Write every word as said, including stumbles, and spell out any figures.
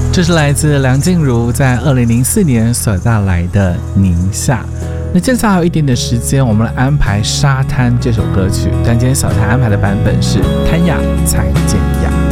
这是来自梁静茹在二零零四年所带来的《宁夏》。那接下来还有一点点时间，我们来安排《沙滩》这首歌曲，但今天小蔡安排的版本是潘雅、蔡健雅。